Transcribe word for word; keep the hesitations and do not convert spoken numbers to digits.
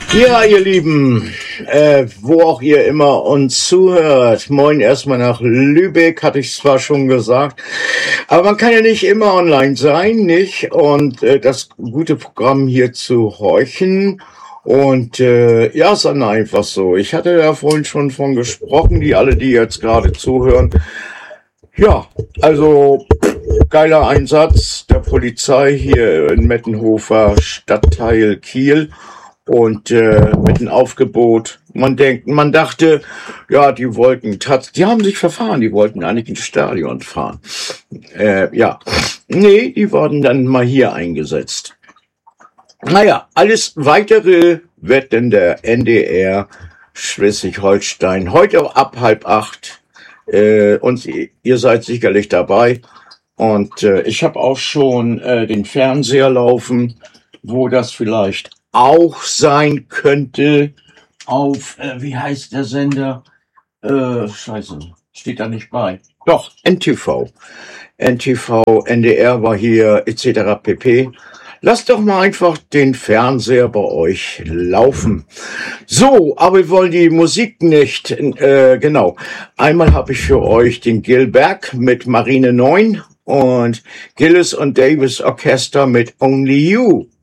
Ja, ihr Lieben, äh, wo auch ihr immer uns zuhört, moin erstmal nach Lübeck, hatte ich zwar schon gesagt, aber man kann ja nicht immer online sein, nicht? Und äh, das gute Programm hier zu horchen. Und äh, ja, ist dann einfach so. Ich hatte da vorhin schon von gesprochen, die alle, die jetzt gerade zuhören. Ja, also geiler Einsatz der Polizei hier in Mettenhofer Stadtteil Kiel. Und äh, mit einem Aufgebot. Man denkt, man dachte, ja, die wollten tats, die haben sich verfahren, die wollten eigentlich ins Stadion fahren. Äh, ja, nee, die wurden dann mal hier eingesetzt. Naja, alles Weitere wird in der N D R Schleswig-Holstein heute ab halb acht. Äh, und ihr seid sicherlich dabei. Und äh, ich habe auch schon äh, den Fernseher laufen, wo das vielleicht auch sein könnte auf, äh, wie heißt der Sender? Äh, scheiße, steht da nicht bei. Doch, N T V. N T V, N D R war hier, et cetera pp. Lasst doch mal einfach den Fernseher bei euch laufen. So, aber wir wollen die Musik nicht, äh, genau. Einmal habe ich für euch den Gilberg mit Marine neun und Gillis und Davis Orchester mit Only You.